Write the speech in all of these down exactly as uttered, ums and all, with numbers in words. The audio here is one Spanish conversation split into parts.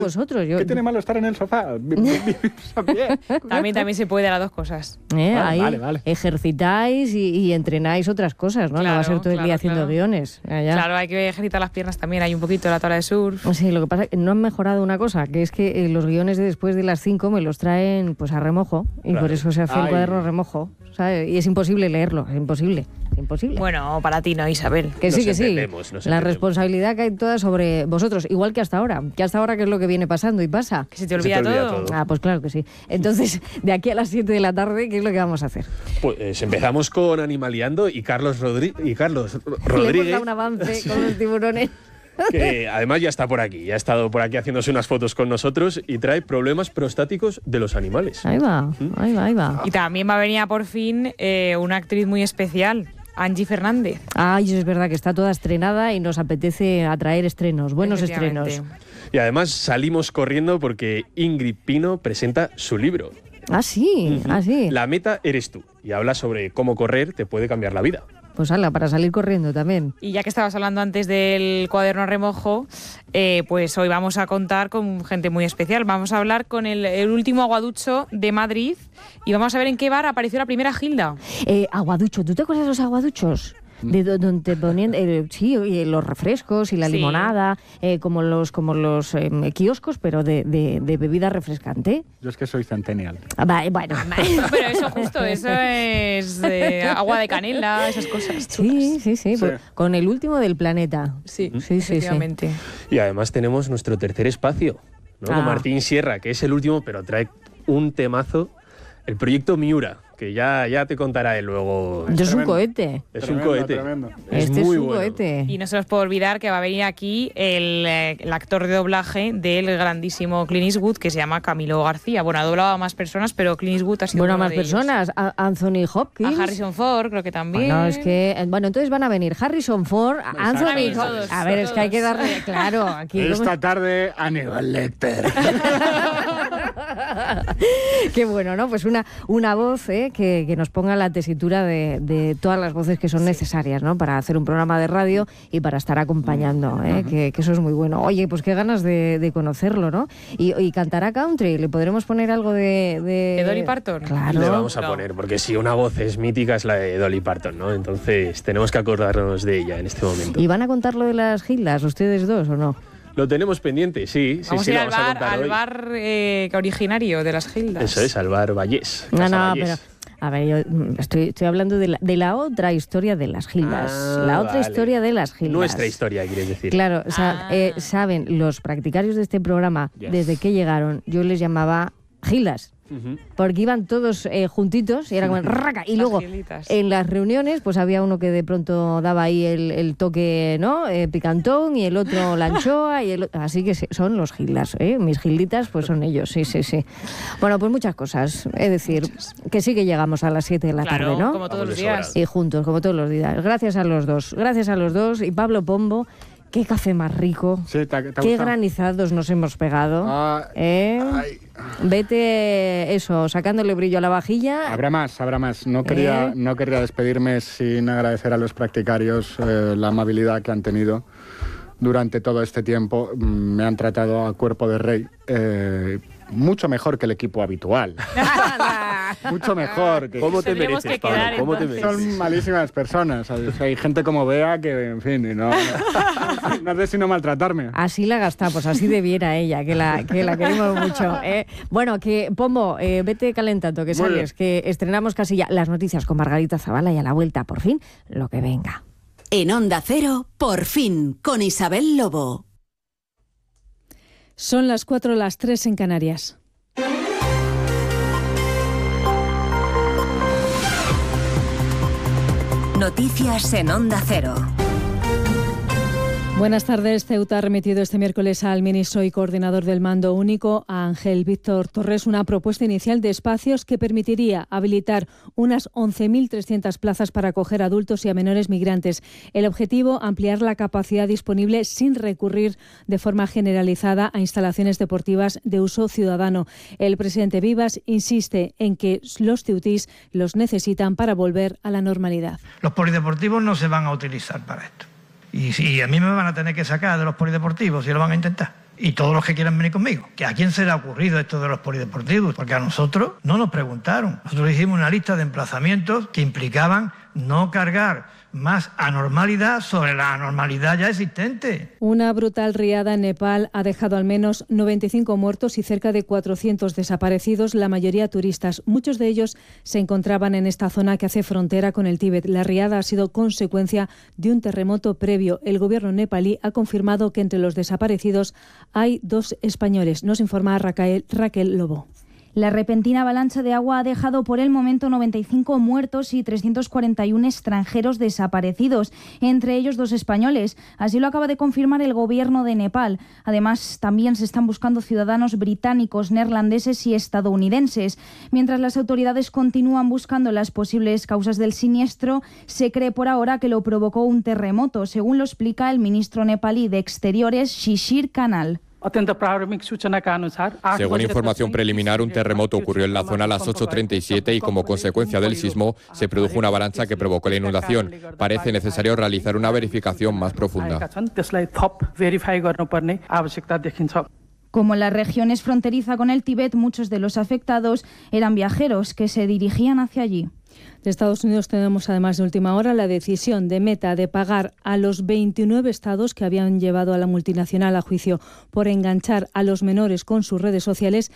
vosotros. Yo... ¿Qué tiene malo estar en el sofá? también, también se puede las dos cosas. ¿Eh? Vale, Ahí vale, vale. ejercitáis y, y entrenáis otras cosas, ¿no? Claro, no va a ser todo el claro, día haciendo claro. guiones. Allá. Claro, hay que ejercitar las piernas también. Hay un poquito de la tabla de surf. Sí, lo que pasa es que no han mejorado una cosa, que es que eh, los guiones de después de las cinco me los traen pues a remojo y Claro. por eso se hace el Ay. cuaderno a remojo, ¿sabes? Y es imposible leerlo, es imposible, es imposible. Bueno, para ti no, Isabel. Que sí, Nos que sí. entendemos, nos La entendemos. responsabilidad cae toda sobre vosotros, igual que hasta ahora. Que hasta ahora, ¿qué es lo que viene pasando? Y pasa. Que se te Se te olvida, olvida todo. todo. Ah, pues claro que sí. Entonces, de aquí a las siete de la tarde, ¿qué es lo que vamos a hacer? Pues empezamos con Animaleando y Carlos, Rodri- y Carlos Le hemos Rodríguez, dado un avance con los tiburones. que además ya está por aquí, ya ha estado por aquí haciéndose unas fotos con nosotros y trae problemas prostáticos de los animales. Ahí va, ahí va, ahí va. Y también va a venir a por fin eh, una actriz muy especial, Angie Fernández. Ay, eso es verdad que está toda estrenada y nos apetece atraer estrenos, buenos estrenos. Efectivamente. Y además salimos corriendo porque Ingrid Pino presenta su libro. Ah, sí, ah, sí. La meta eres tú y habla sobre cómo correr te puede cambiar la vida. Pues ala, para salir corriendo también. Y ya que estabas hablando antes del cuaderno a remojo, eh, pues hoy vamos a contar con gente muy especial. Vamos a hablar con el, el último aguaducho de Madrid y vamos a ver en qué bar apareció la primera Gilda. Eh, aguaducho, ¿tú te acuerdas de los aguaduchos? De do- donde te ponían, eh, sí, y los refrescos y la Sí. limonada, eh, como los como los eh, kioscos, pero de, de, de bebida refrescante. Yo es que soy centennial. Ah, va, bueno, Pero eso justo, eso es eh, agua de canela, esas cosas chulas. sí, sí, sí, Sí. pues, con el último del planeta. Sí, Sí, sí, sí. efectivamente. Y además tenemos nuestro tercer espacio, ¿no? Ah. Con Martín Sierra, que es el último, pero trae un temazo, el proyecto Miura, que ya, ya te contará él luego. Yo es un Tremendo. cohete. Es Tremendo, un cohete. tremendo. Es este muy es un bueno. cohete. Y no se os puede olvidar que va a venir aquí el, eh, el actor de doblaje del grandísimo Clint Eastwood, que se llama Camilo García. Bueno, ha doblado a más personas, pero Clint Eastwood ha sido Bueno, uno más de ellos. personas. A- Anthony Hopkins. A Harrison Ford, creo que también. Bueno, es que, eh, bueno, entonces van a venir Harrison Ford, Anthony Exacto. Hopkins. Todos, A ver, es que hay que todos. darle, claro, aquí. ¿cómo- Esta tarde, Aníbal Lecter. Qué bueno, ¿no? Pues una, una voz ¿eh? que, que nos ponga la tesitura de, de todas las voces que son necesarias, ¿no? Para hacer un programa de radio y para estar acompañando, ¿eh? que, que eso es muy bueno. Oye, pues qué ganas de, de conocerlo, ¿no? Y, y cantará country, ¿le podremos poner algo de... De, ¿De Dolly Parton? Claro. Le vamos a No. poner, porque si una voz es mítica es la de Dolly Parton, ¿no? Entonces tenemos que acordarnos de ella en este momento. ¿Y van a contar lo de las gildas, ustedes dos, o no? Lo tenemos pendiente, sí, sí, Vamos sí, a ir lo al vamos a bar, contar al hoy. bar eh, originario de las Gildas. Eso es, al bar Vallés. No, Casa no, Vallés. pero... A ver, yo mm, estoy, estoy hablando de la, de la otra historia de las gildas. Ah, la otra vale. historia de las gildas. Nuestra historia, quieres decir. Claro, o sea, Ah. eh, saben, los practicarios de este programa, Yes. desde que llegaron, yo les llamaba gildas. Ujú. Porque iban todos eh, juntitos y era como raca. Y Las luego gilitas. en las reuniones pues había uno que de pronto daba ahí el, el toque, ¿no? Eh, picantón, y el otro la anchoa y el otro- así que sí, son los gildas, ¿eh? Mis gilditas pues son ellos, sí, sí, sí. Bueno, pues muchas cosas, es decir, que sí que llegamos a las siete de la Claro, tarde, ¿no? como todos Vamos los de días. sobrado. Y juntos, como todos los días. Gracias a los dos, gracias a los dos. Y Pablo Pombo, qué café más rico. Sí, ¿te, ha- te ha Qué gustado? granizados nos hemos pegado. Ah, ¿Eh? ay. Vete, eso, sacándole brillo a la vajilla. Habrá más, habrá más. No quería, ¿Eh? no querría despedirme sin agradecer a los practicarios eh, la amabilidad que han tenido durante todo este tiempo. Mm, Me han tratado a cuerpo de rey. eh, mucho mejor que el equipo habitual. Mucho mejor. Que ¿Cómo te Tendríamos mereces, que quedar, Pablo? ¿Cómo te entonces. mereces? son malísimas personas. ¿sabes? Hay gente como Bea que, en fin, y no, no, no es de sino maltratarme. Así la gastamos, así debiera ella, que la, que la queremos mucho. ¿eh? Bueno, que Pombo, eh, vete calentando, que Muy sales, que estrenamos casi ya las noticias con Margarita Zavala y a la vuelta, por fin, lo que venga. En Onda Cero, por fin, con Isabel Lobo. Son las cuatro, las tres en Canarias. Noticias en Onda Cero. Buenas tardes. Ceuta ha remitido este miércoles al ministro y coordinador del Mando Único, a Ángel Víctor Torres, una propuesta inicial de espacios que permitiría habilitar unas once mil trescientas plazas para acoger a adultos y a menores migrantes. El objetivo, ampliar la capacidad disponible sin recurrir de forma generalizada a instalaciones deportivas de uso ciudadano. El presidente Vivas insiste en que los ceutís los necesitan para volver a la normalidad. Los polideportivos no se van a utilizar para esto. Y, y a mí me van a tener que sacar de los polideportivos si lo van a intentar. y todos los que quieran venir conmigo. ¿Que a quién se le ha ocurrido esto de los polideportivos? Porque a nosotros no nos preguntaron. Nosotros hicimos una lista de emplazamientos que implicaban no cargar más anormalidad sobre la anormalidad ya existente. Una brutal riada en Nepal ha dejado al menos noventa y cinco muertos y cerca de cuatrocientos desaparecidos, la mayoría turistas. Muchos de ellos se encontraban en esta zona que hace frontera con el Tíbet. La riada ha sido consecuencia de un terremoto previo. El gobierno nepalí ha confirmado que entre los desaparecidos hay dos españoles. Nos informa Raquel, Raquel Lobo. La repentina avalancha de agua ha dejado por el momento noventa y cinco muertos y trescientos cuarenta y uno extranjeros desaparecidos, entre ellos dos españoles. Así lo acaba de confirmar el gobierno de Nepal. Además, también se están buscando ciudadanos británicos, neerlandeses y estadounidenses. Mientras las autoridades continúan buscando las posibles causas del siniestro, se cree por ahora que lo provocó un terremoto, según lo explica el ministro nepalí de Exteriores, Shishir Kanal. Según información preliminar, un terremoto ocurrió en la zona a las ocho treinta y siete y como consecuencia del sismo se produjo una avalancha que provocó la inundación. Parece necesario realizar una verificación más profunda. Como la región es fronteriza con el Tíbet, muchos de los afectados eran viajeros que se dirigían hacia allí. De Estados Unidos tenemos además de última hora la decisión de Meta de pagar a los veintinueve estados que habían llevado a la multinacional a juicio por enganchar a los menores con sus redes sociales.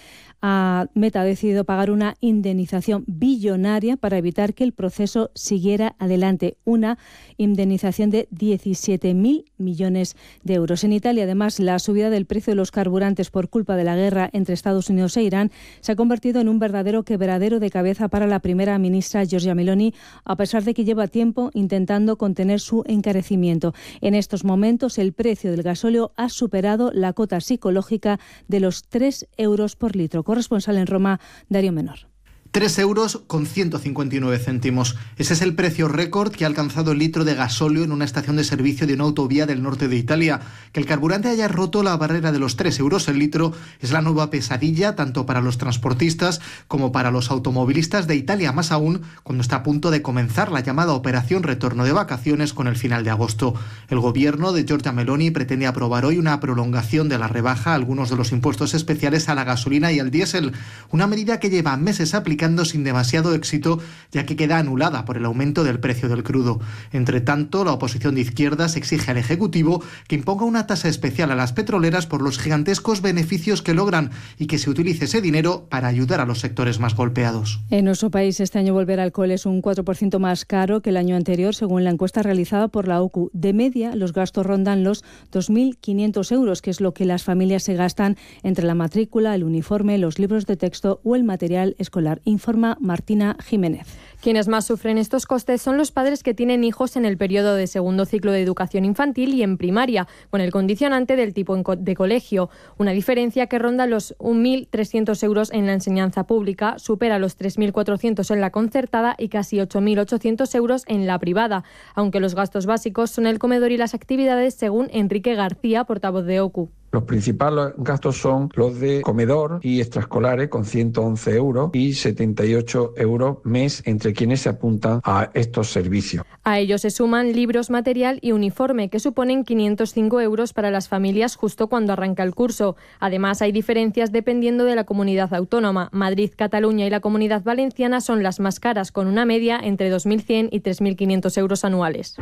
A Meta ha decidido pagar una indemnización billonaria para evitar que el proceso siguiera adelante. Una indemnización de diecisiete mil millones de euros. En Italia, además, la subida del precio de los carburantes por culpa de la guerra entre Estados Unidos e Irán se ha convertido en un verdadero quebradero de cabeza para la primera ministra Giorgia Meloni, a pesar de que lleva tiempo intentando contener su encarecimiento. En estos momentos, el precio del gasóleo ha superado la cota psicológica de los tres euros por litro. Corresponsal en Roma, Darío Menor. tres euros con ciento cincuenta y nueve céntimos. Ese es el precio récord que ha alcanzado el litro de gasóleo en una estación de servicio de una autovía del norte de Italia. Que el carburante haya roto la barrera de los tres euros el litro es la nueva pesadilla tanto para los transportistas como para los automovilistas de Italia, más aún cuando está a punto de comenzar la llamada Operación Retorno de Vacaciones con el final de agosto. El gobierno de Giorgia Meloni pretende aprobar hoy una prolongación de la rebaja a algunos de los impuestos especiales a la gasolina y al diésel, una medida que lleva meses aplicando sin demasiado éxito, ya que queda anulada por el aumento del precio del crudo. Entre tanto, la oposición de izquierdas exige al Ejecutivo que imponga una tasa especial a las petroleras por los gigantescos beneficios que logran y que se utilice ese dinero para ayudar a los sectores más golpeados. En nuestro país, este año volver al cole es un cuatro por ciento más caro que el año anterior, según la encuesta realizada por la O C U. De media, los gastos rondan los dos mil quinientos euros, que es lo que las familias se gastan entre la matrícula, el uniforme, los libros de texto o el material escolar. Informa Martina Jiménez. Quienes más sufren estos costes son los padres que tienen hijos en el periodo de segundo ciclo de educación infantil y en primaria, con el condicionante del tipo de colegio. Una diferencia que ronda los mil trescientos euros en la enseñanza pública, supera los tres mil cuatrocientos en la concertada y casi ocho mil ochocientos euros en la privada, aunque los gastos básicos son el comedor y las actividades, según Enrique García, portavoz de O C U. Los principales gastos son los de comedor y extraescolares con ciento once euros y setenta y ocho euros mes entre quienes se apuntan a estos servicios. A ellos se suman libros, material y uniforme, que suponen quinientos cinco euros para las familias justo cuando arranca el curso. Además, hay diferencias dependiendo de la comunidad autónoma. Madrid, Cataluña y la Comunidad Valenciana son las más caras, con una media entre dos mil cien y tres mil quinientos euros anuales.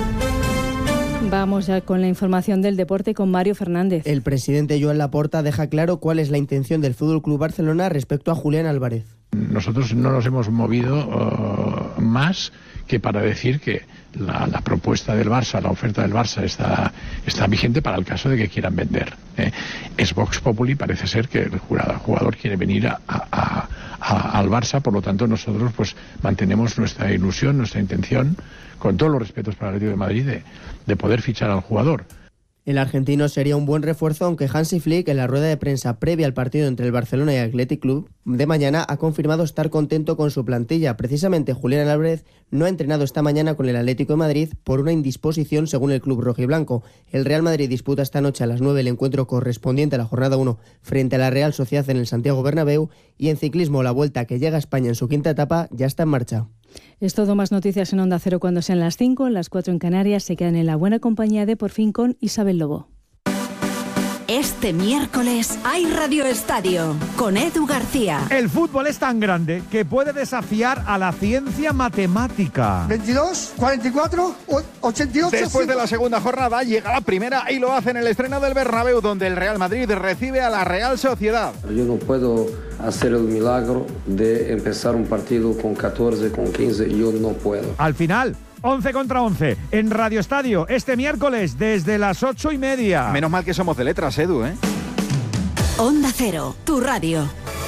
Vamos ya con la información del deporte con Mario Fernández. El presidente Joan Laporta deja claro cuál es la intención del F C Barcelona respecto a Julián Álvarez. Nosotros no nos hemos movido uh, más que para decir que la, la propuesta del Barça, la oferta del Barça está, está vigente para el caso de que quieran vender. ¿eh? Es Vox Populi, parece ser que el jugador, jugador quiere venir a, a, a, al Barça, por lo tanto nosotros pues mantenemos nuestra ilusión, nuestra intención, con todos los respetos para el Atlético de Madrid, de, de poder fichar al jugador. El argentino sería un buen refuerzo, aunque Hansi Flick, en la rueda de prensa previa al partido entre el Barcelona y el Athletic Club de mañana, ha confirmado estar contento con su plantilla. Precisamente Julián Álvarez no ha entrenado esta mañana con el Atlético de Madrid por una indisposición, según el club rojiblanco. El Real Madrid disputa esta noche a las nueve el encuentro correspondiente a la jornada uno frente a la Real Sociedad en el Santiago Bernabéu, y en ciclismo la Vuelta, que llega a España en su quinta etapa, ya está en marcha. Es todo. Más noticias en Onda Cero cuando sean las cinco, las cuatro en Canarias. Se quedan en la buena compañía de Por Fin con Isabel Lobo. Este miércoles hay Radio Estadio con Edu García. El fútbol es tan grande que puede desafiar a la ciencia matemática. veintidós, cuarenta y cuatro, ochenta y ocho... Después de la segunda jornada llega la primera y lo hace en el estreno del Bernabéu, donde el Real Madrid recibe a la Real Sociedad. Yo no puedo hacer el milagro de empezar un partido con catorce, con quince, yo no puedo. Al final, once contra once, en Radio Estadio, este miércoles, desde las ocho y media. Menos mal que somos de letras, Edu, ¿eh? Onda Cero, tu radio.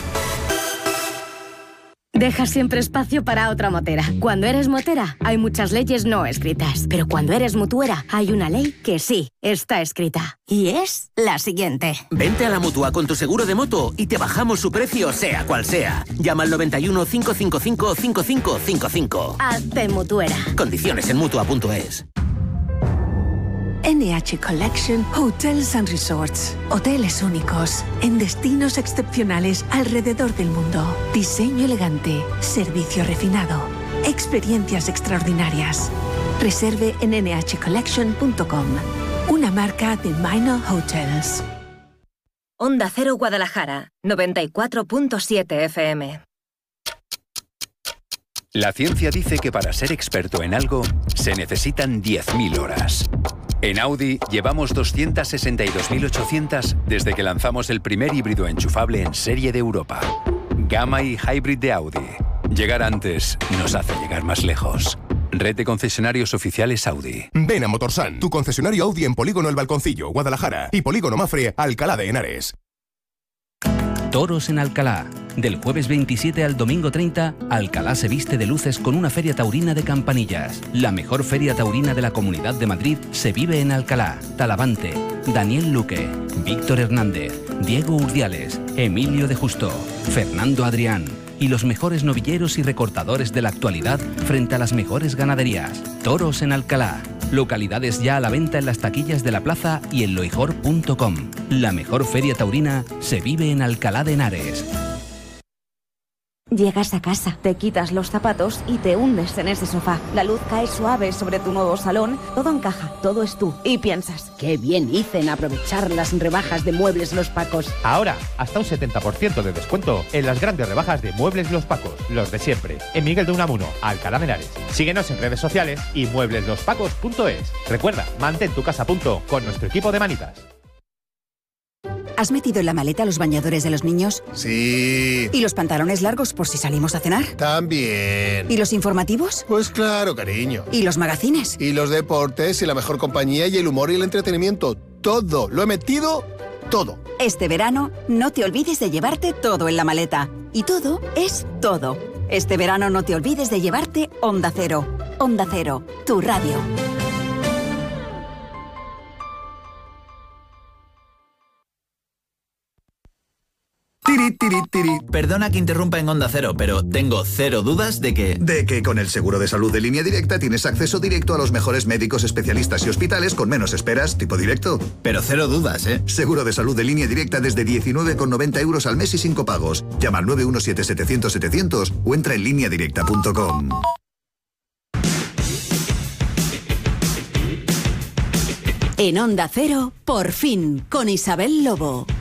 Deja siempre espacio para otra motera. Cuando eres motera, hay muchas leyes no escritas. Pero cuando eres mutuera, hay una ley que sí está escrita. Y es la siguiente. Vente a la Mutua con tu seguro de moto y te bajamos su precio, sea cual sea. Llama al noventa y uno, cinco cinco cinco, cinco cinco cinco cinco. Hazte mutuera. Condiciones en Mutua punto es. N H Collection Hotels and Resorts. Hoteles únicos, en destinos excepcionales alrededor del mundo. Diseño elegante, servicio refinado, experiencias extraordinarias. Reserve en N H collection punto com. Una marca de Minor Hotels. Onda Cero Guadalajara, noventa y cuatro punto siete F M. La ciencia dice que para ser experto en algo se necesitan diez mil horas. En Audi llevamos doscientas sesenta y dos mil ochocientas desde que lanzamos el primer híbrido enchufable en serie de Europa. Gamma y Hybrid de Audi. Llegar antes nos hace llegar más lejos. Red de concesionarios oficiales Audi. Ven a Motorsan, tu concesionario Audi en Polígono El Balconcillo, Guadalajara, y Polígono Mafre, Alcalá de Henares. Toros en Alcalá. Del jueves veintisiete al domingo treinta, Alcalá se viste de luces con una feria taurina de campanillas. La mejor feria taurina de la Comunidad de Madrid se vive en Alcalá. Talavante, Daniel Luque, Víctor Hernández, Diego Urdiales, Emilio de Justo, Fernando Adrián y los mejores novilleros y recortadores de la actualidad frente a las mejores ganaderías. Toros en Alcalá. Localidades ya a la venta en las taquillas de la plaza y en loijor punto com. La mejor feria taurina se vive en Alcalá de Henares. Llegas a casa, te quitas los zapatos y te hundes en ese sofá. La luz cae suave sobre tu nuevo salón, todo encaja, todo es tú. Y piensas, qué bien hice en aprovechar las rebajas de Muebles Los Pacos. Ahora, hasta un setenta por ciento de descuento en las grandes rebajas de Muebles Los Pacos, los de siempre. En Miguel de Unamuno, Alcalá de Henares. Síguenos en redes sociales y muebles los pacos punto es. Recuerda, mantén tu casa a punto con nuestro equipo de manitas. ¿Has metido en la maleta los bañadores de los niños? Sí. ¿Y los pantalones largos por si salimos a cenar? También. ¿Y los informativos? Pues claro, cariño. ¿Y los magazines? Y los deportes y la mejor compañía y el humor y el entretenimiento. Todo. Lo he metido todo. Este verano, no te olvides de llevarte todo en la maleta. Y todo es todo. Este verano no te olvides de llevarte Onda Cero. Onda Cero, tu radio. Tiri, tiri, tiri. Perdona que interrumpa en Onda Cero, pero tengo cero dudas de que... De que con el seguro de salud de Línea Directa tienes acceso directo a los mejores médicos, especialistas y hospitales con menos esperas, tipo directo. Pero cero dudas, ¿eh? Seguro de salud de Línea Directa desde diecinueve con noventa euros al mes y sin copagos. Llama al nueve uno siete, setecientos, setecientos o entra en línea directa punto com. En Onda Cero, por fin, con Isabel Lobo.